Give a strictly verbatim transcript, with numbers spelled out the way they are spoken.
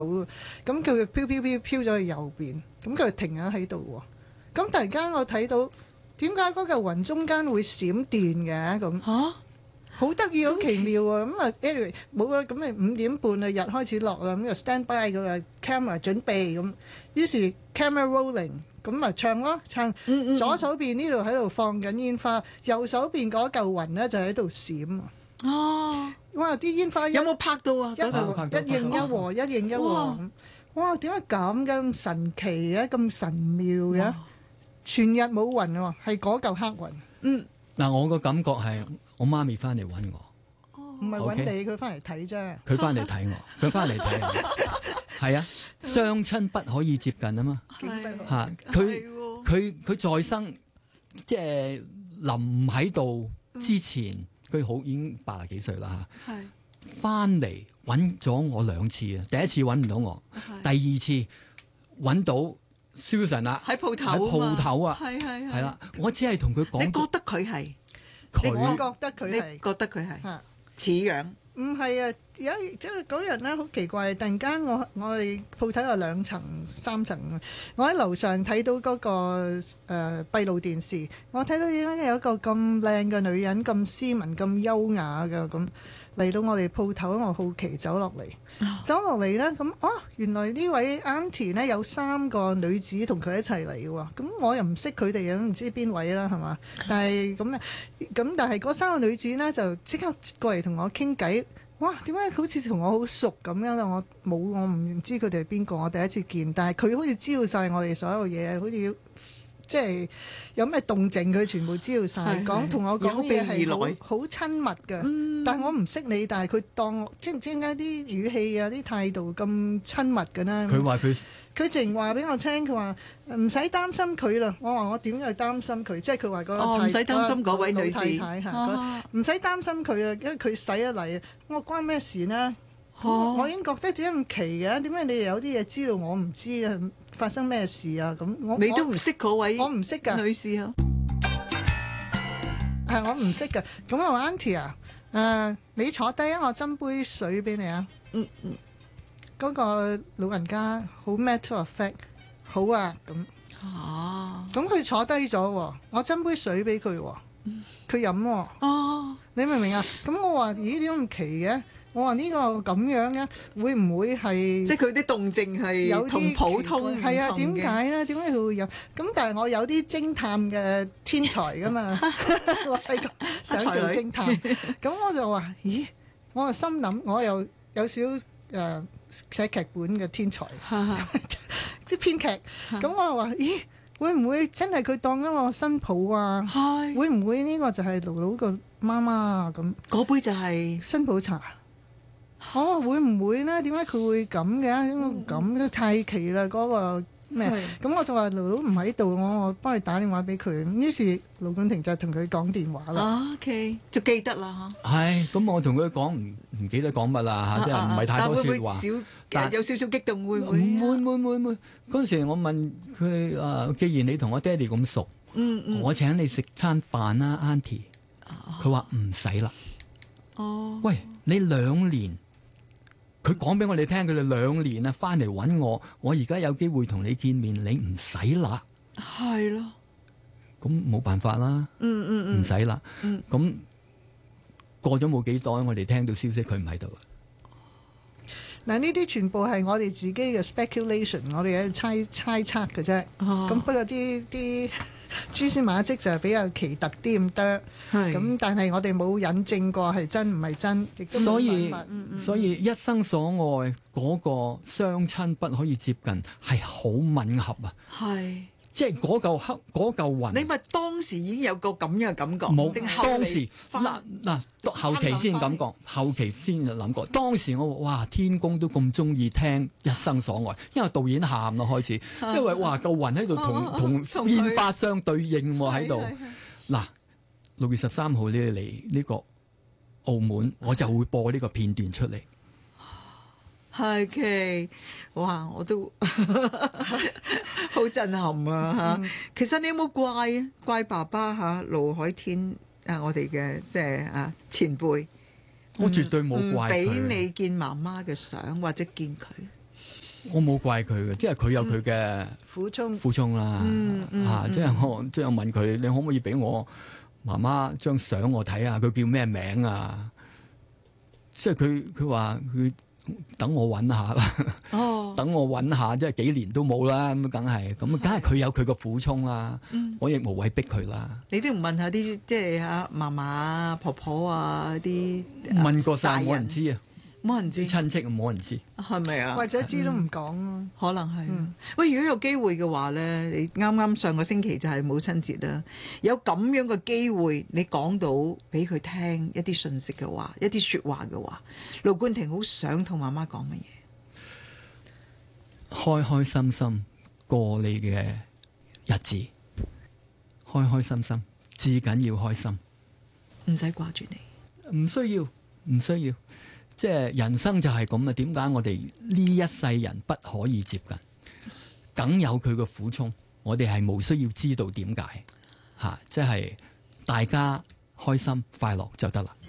咁佢飄飄飄飄咗去右邊，咁佢就停咗喺度喎。咁突然間我睇到點解嗰嚿雲中間會閃電嘅咁？ 嚇！ 好得意，好奇妙啊！咁啊，anyway 冇啦，咁咪五點半啊，日開始落啦，咁就 stand by 個 camera 準備咁，於是 camera rolling，咁啊唱咯，唱左手邊呢度喺度放緊煙花，右手邊嗰嚿雲咧就喺度閃啊！ 哦， 哇！啲煙花有冇拍到啊？ 一嗰度一應一和，一應一和咁。哇！點解咁嘅咁神奇嘅，咁神妙嘅？全日冇雲喎，係嗰嚿黑雲。 嗯， 嗱，我個感覺係我媽咪翻嚟揾我， 唔係揾你，佢翻嚟睇啫。 佢翻嚟睇我，佢翻嚟睇我，係啊，雙親不可以接近啊嘛，嚇佢佢佢在生，即係臨唔喺度之前，佢好已經八十幾歲啦嚇，翻嚟揾咗我兩次啊，第一次揾唔到我，第二次揾到 Susan 啦， 喺鋪頭喺鋪頭啊， 係係係啦，我只係同佢講， 你覺得佢係？ 我佢覺得佢你係覺得佢係嚇似樣？ 唔係啊！有即係嗰日咧好奇怪，突然間我我哋鋪頭有兩層三層，我喺樓上睇到嗰、個誒、呃、閉路電視，我睇到點解有一個咁靚嘅女人咁斯文咁優雅嘅咁嚟到我哋鋪頭，我好奇走落嚟，走落嚟咧咁哦，原來呢位 Auntie 咧有三個女子同佢一齊嚟嘅喎，咁我又唔識佢哋嘅，唔知邊位啦係嘛？但係咁咧，咁但係嗰三個女子咧就即刻過嚟同我傾偈。哇！點解好似同我好熟咁樣咧？我冇，我唔知佢哋係邊個，我第一次見。但係佢好似知道晒我哋所有嘢，好似即係有咩動靜，佢全部知道晒。講同我講嘢係好好親密嘅。嗯、但係我唔識你，但係佢當我即係唔知點解啲語氣啊、啲態度咁親密嘅呢？ 佢話佢佢淨話俾我聽，佢話唔使擔心佢啦。我話我點解擔心佢？即係佢話嗰個哦，唔使擔心嗰位女士， 唔使擔心佢啊，因為佢使得嚟。我關咩事呢？哦、我已經覺得點解咁奇嘅？點解你哋有啲嘢知道我唔知啊？發生咩事啊？咁我你都唔識嗰位我唔識㗎女士啊？ 係我唔識㗎。咁我話 Auntie 啊，誒、呃、你坐低啊，我斟杯水俾你啊。 嗯嗯。 嗰個老人家好 matter of fact， 好啊咁。 哦。 咁佢坐低咗喎，我斟杯水俾佢喎，佢飲喎。 哦。 你明唔明啊？咁我話咦點解咁奇嘅？我話呢個咁樣嘅，會唔會係即係佢啲動靜係有同普通唔同嘅？ 係啊，點解咧？點解佢會有？咁但係我有啲偵探嘅天才噶嘛，我細個想做偵探，咁我就話咦，我就心諗我又有少誒、呃、寫劇本嘅天才，啲編劇，咁我就話咦。會唔會真係佢當咗我新抱啊？係會唔會呢個就係盧盧個媽媽啊？咁嗰杯就係新抱茶。哦，會唔會呢？點解佢會咁嘅？咁都太奇啦！嗰個咩？咁我就話盧盧唔喺度，我我幫你打電話俾佢。於是盧冠廷就同佢講電話啦。 OK，就記得啦嚇。 係咁，我同佢講唔唔記得講乜啦嚇，即係唔係太多説話。 但有少少激動會唔會？ 唔會唔會唔會唔會。嗰陣時我問佢誒，既然你同我爹哋咁熟， 嗯嗯， 我請你食餐飯啦，Auntie。佢話唔使啦。 哦。 喂，你兩年。佢講俾我哋聽，佢哋兩年啊，翻嚟揾我，我而家有機會同你見面，你唔使啦。 係咯， 咁冇辦法啦。 嗯嗯嗯， 唔使啦。 嗯， 咁過咗冇幾耐，我哋聽到消息佢唔喺度啦。 嗱，呢啲全部係我哋自己嘅 speculation， 我哋喺猜猜測嘅啫。咁、哦、不過啲啲蛛絲馬跡就係比較奇特啲咁多。咁但係我哋冇引證過係真唔係真，亦都冇辦法。 所以所以一生所愛嗰個雙親不可以接近係好吻合啊。 係。 即係嗰嚿黑嗰嚿雲， 你咪當時已經有個咁樣嘅感覺， 冇定當時嗱嗱後期先感覺，後期先諗過。當時我話哇，天公都咁中意聽一生所愛，因為導演喊咯開始，因為哇嚿雲喺度同同煙花相對應喎喺度。嗱六月十三號你嚟呢個澳門，我就會播呢個片段出嚟。 係嘅，哇！我都好震撼啊嚇！嗯、其實你有冇怪啊？怪爸爸嚇盧海天啊，我哋嘅即係啊前輩， 我絕對冇怪佢。 俾你見媽媽嘅相或者見佢， 我冇怪佢嘅，即係佢有佢嘅苦衷苦衷啦， 嗯嗯嚇！即係我即係我問佢，你可唔可以俾我媽媽張相我睇下？佢叫咩名啊？即係佢佢話佢等我揾下啦， 哦， 等我揾下，即係幾年都冇啦，咁梗係咁，梗係佢有佢個苦衷啦， 嗯我亦無謂逼佢啦。 你都唔問下啲即係嚇嫲嫲啊、婆婆啊啲問過晒大冇人知啊， 冇人知啲親戚冇人知。 係咪啊？ 或者知都唔講咯。 可能係。 嗯喂，如果有機會嘅話咧，你啱啱上個星期就係母親節啦，有咁樣嘅機會，你講到俾佢聽一啲信息嘅話，一啲説話嘅話，盧冠廷好想同媽媽講乜嘢？ 開開心心過你嘅日子，開開心心，至緊要開心， 唔使掛住你。 唔需要，唔需要。即係人生就係咁啊！點解我哋呢一世人不可以接近？梗有佢嘅苦衷，我哋係冇需要知道點解嚇，即係大家開心快樂就得啦。